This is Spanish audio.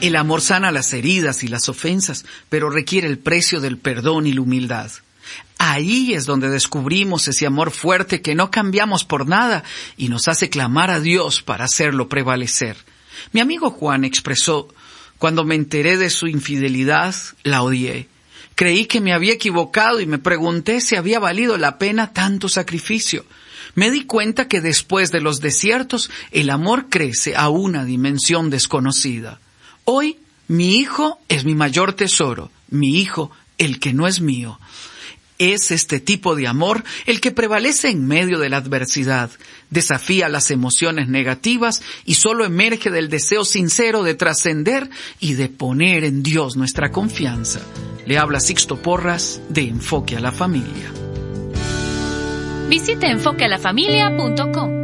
El amor sana las heridas y las ofensas, pero requiere el precio del perdón y la humildad. Ahí es donde descubrimos ese amor fuerte que no cambiamos por nada y nos hace clamar a Dios para hacerlo prevalecer. Mi amigo Juan expresó: cuando me enteré de su infidelidad, la odié. Creí que me había equivocado y me pregunté si había valido la pena tanto sacrificio. Me di cuenta que después de los desiertos, el amor crece a una dimensión desconocida. Hoy, mi hijo es mi mayor tesoro, mi hijo, el que no es mío. Es este tipo de amor el que prevalece en medio de la adversidad, desafía las emociones negativas y solo emerge del deseo sincero de trascender y de poner en Dios nuestra confianza. Le habla Sixto Porras de Enfoque a la Familia. Visite enfoquealafamilia.com.